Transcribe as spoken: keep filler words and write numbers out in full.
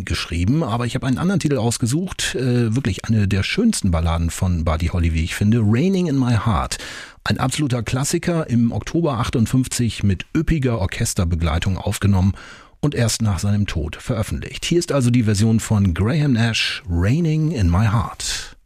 geschrieben, aber ich habe einen anderen Titel ausgesucht, äh, wirklich eine der schönsten Balladen von Buddy Holly, wie ich finde, Raining in My Heart. Ein absoluter Klassiker, im Oktober achtundfünfzig mit üppiger Orchesterbegleitung aufgenommen und erst nach seinem Tod veröffentlicht. Hier ist also die Version von Graham Nash, Raining in My Heart.